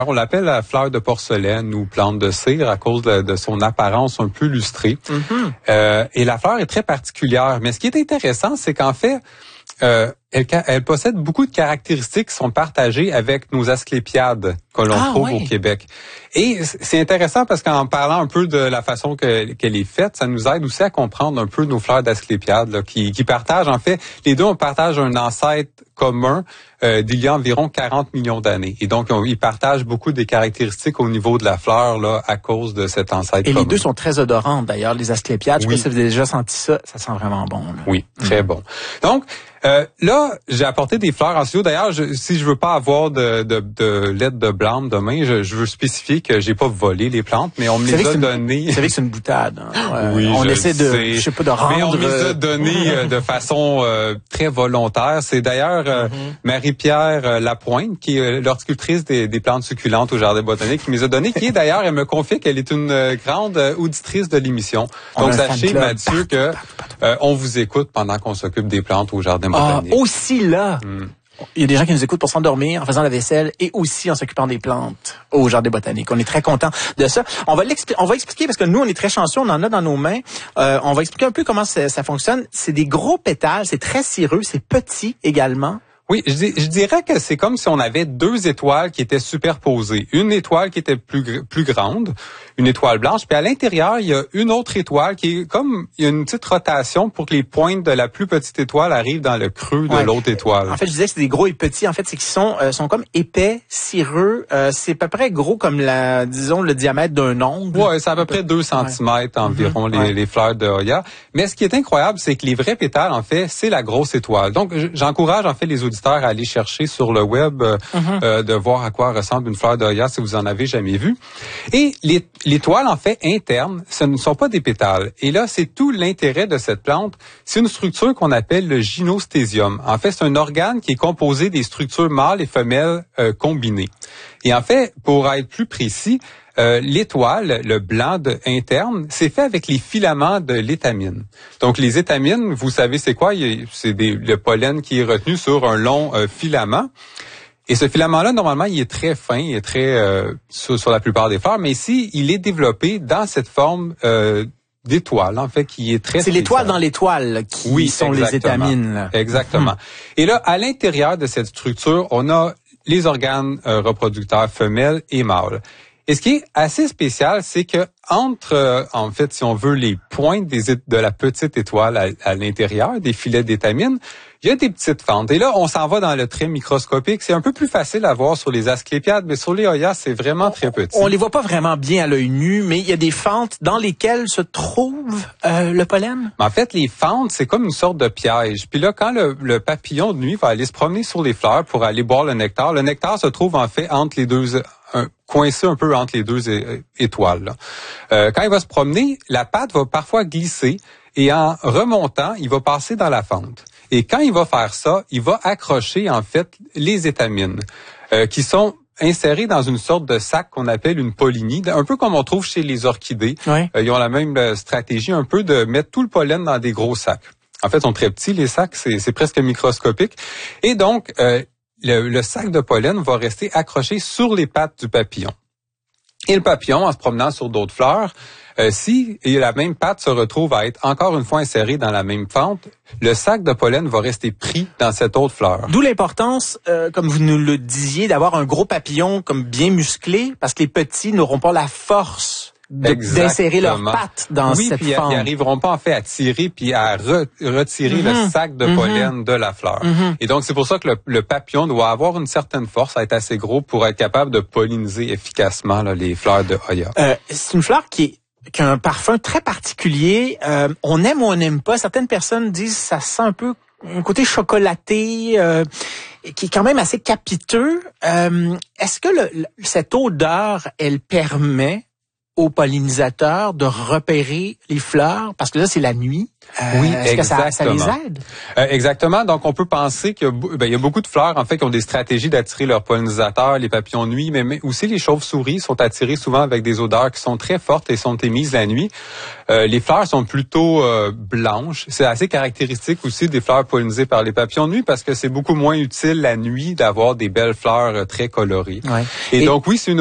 On l'appelle la fleur de porcelaine ou plante de cire à cause de son apparence un peu lustrée. Et la fleur est très particulière. Mais ce qui est intéressant, c'est qu'en fait, elle possède beaucoup de caractéristiques qui sont partagées avec nos asclépiades que l'on trouve au Québec. Et c'est intéressant parce qu'en parlant un peu de la façon qu'elle est faite, ça nous aide aussi à comprendre un peu nos fleurs d'asclépiades là, qui partagent, en fait, les deux, on partage un ancêtre commun d'il y a environ 40 millions d'années. Et donc, ils partagent beaucoup des caractéristiques au niveau de la fleur là à cause de cet ancêtre commun. Et les deux sont très odorantes, d'ailleurs, les asclépiades. Je sais pas si vous avez déjà senti ça. Ça sent vraiment bon. Là. Oui, très bon. Donc, là, j'ai apporté des fleurs en studio. D'ailleurs, si je veux pas avoir de lettre de blâme demain, je veux spécifier que j'ai pas volé les plantes, mais on me les a données. Vous savez que c'est une boutade. Hein? Oui, on essaie de, sais. je sais pas, de rendre. Mais on me les a données de façon très volontaire. C'est d'ailleurs Marie-Pierre Lapointe, qui est l'horticultrice des plantes succulentes au Jardin botanique, qui me les a données. Qui est d'ailleurs, elle me confie qu'elle est une grande auditrice de l'émission. Donc sachez, Mathieu, que on vous écoute pendant qu'on s'occupe des plantes au Jardin botanique. Aussi là. Il y a des gens qui nous écoutent pour s'endormir, en faisant la vaisselle et aussi en s'occupant des plantes au Jardin botanique. On est très contents de ça. On va expliquer parce que nous, on est très chanceux, on en a dans nos mains. On va expliquer un peu comment ça fonctionne. C'est des gros pétales, c'est très cireux, c'est petit également. Oui, je dirais que c'est comme si on avait deux étoiles qui étaient superposées. Une étoile qui était plus grande, une étoile blanche, puis à l'intérieur, il y a une autre étoile qui est comme, il y a une petite rotation pour que les pointes de la plus petite étoile arrivent dans le creux de l'autre étoile. En fait, je disais que c'est des gros et petits. En fait, c'est qu'ils sont comme épais, cireux. C'est à peu près gros comme le diamètre d'un ongle. Ouais, c'est à peu près 2 centimètres environ les fleurs de Hoya. Mais ce qui est incroyable, c'est que les vrais pétales, en fait, c'est la grosse étoile. Donc, j'encourage en fait les auditeurs à aller chercher sur le web de voir à quoi ressemble une fleur de Hoya si vous en avez jamais vu. Et l'étoile, en fait, interne, ce ne sont pas des pétales. Et là, c'est tout l'intérêt de cette plante. C'est une structure qu'on appelle le gynostésium. En fait, c'est un organe qui est composé des structures mâles et femelles combinées. Et en fait, pour être plus précis, l'étoile, le blanc interne, c'est fait avec les filaments de l'étamine. Donc, les étamines, vous savez c'est quoi? C'est le pollen qui est retenu sur un long filament. Et ce filament-là, normalement, il est très fin, il est très sur la plupart des fleurs, mais ici, il est développé dans cette forme d'étoile, en fait, qui est très... C'est l'étoile dans l'étoile qui sont les étamines. Là. Exactement. Et là, à l'intérieur de cette structure, on a les organes reproducteurs femelles et mâles. Et ce qui est assez spécial, c'est que entre, en fait, si on veut, les pointes de la petite étoile à l'intérieur, des filets d'étamine, il y a des petites fentes. Et là, on s'en va dans le trait microscopique. C'est un peu plus facile à voir sur les asclépiades, mais sur les Hoya, c'est vraiment très petit. On les voit pas vraiment bien à l'œil nu, mais il y a des fentes dans lesquelles se trouve le pollen. En fait, les fentes, c'est comme une sorte de piège. Puis là, quand le papillon de nuit va aller se promener sur les fleurs pour aller boire le nectar se trouve en fait entre les deux... coincé un peu entre les deux étoiles. Là. Quand il va se promener, la patte va parfois glisser et en remontant, il va passer dans la fente. Et quand il va faire ça, il va accrocher en fait les étamines qui sont insérées dans une sorte de sac qu'on appelle une pollinie, un peu comme on trouve chez les orchidées. Oui. Ils ont la même stratégie un peu de mettre tout le pollen dans des gros sacs. En fait, ils sont très petits, les sacs, c'est presque microscopique. Et donc, le sac de pollen va rester accroché sur les pattes du papillon. Et le papillon, en se promenant sur d'autres fleurs, si la même patte se retrouve à être encore une fois insérée dans la même fente, le sac de pollen va rester pris dans cette autre fleur. D'où l'importance, comme vous nous le disiez, d'avoir un gros papillon comme bien musclé, parce que les petits n'auront pas la force d'insérer leurs pattes dans cette fente. Ils n'arriveront pas en fait à tirer puis à retirer le sac de pollen de la fleur. Et donc c'est pour ça que le papillon doit avoir une certaine force, à être assez gros pour être capable de polliniser efficacement là, les fleurs de Hoya. C'est une fleur qui a un parfum très particulier. On aime ou on n'aime pas. Certaines personnes disent ça sent un peu un côté chocolaté qui est quand même assez capiteux. Est-ce que cette odeur, elle permet aux pollinisateurs de repérer les fleurs? Parce que là, c'est la nuit. Oui, est-ce que ça les aide? Exactement. Donc, on peut penser qu'il y a beaucoup de fleurs, en fait, qui ont des stratégies d'attirer leurs pollinisateurs, les papillons de nuit, mais aussi les chauves-souris sont attirés souvent avec des odeurs qui sont très fortes et sont émises la nuit. Les fleurs sont plutôt blanches. C'est assez caractéristique aussi des fleurs pollinisées par les papillons de nuit parce que c'est beaucoup moins utile la nuit d'avoir des belles fleurs très colorées. Ouais. Et donc, oui, c'est une